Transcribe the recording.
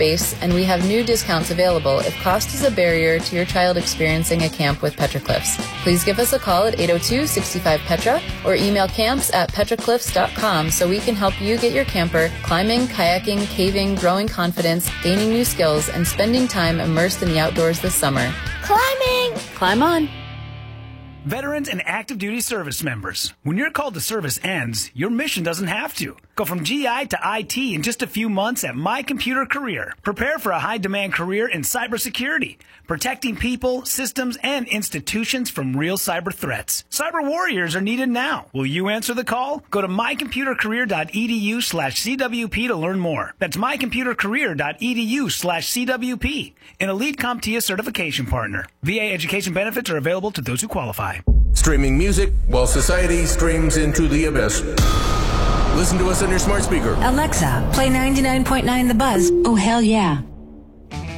space, and we have new discounts available if cost is a barrier to your child experiencing a camp with Petroglyphs. Please give us a call at 802-65-PETRA or email camps@petroglyphs.com so we can help you get your camper climbing, kayaking, caving, growing confidence, gaining new skills, and spending time immersed in the outdoors this summer. Climbing! Climb on! Veterans and active duty service members, when your call to service ends, your mission doesn't have to. Go from GI to IT in just a few months at My Computer Career. Prepare for a high-demand career in cybersecurity, protecting people, systems, and institutions from real cyber threats. Cyber warriors are needed now. Will you answer the call? Go to mycomputercareer.edu/CWP to learn more. That's mycomputercareer.edu/CWP, an Elite CompTIA certification partner. VA education benefits are available to those who qualify. Streaming music while society streams into the abyss. Listen to us on your smart speaker. Alexa, play 99.9 The Buzz. Oh, hell yeah.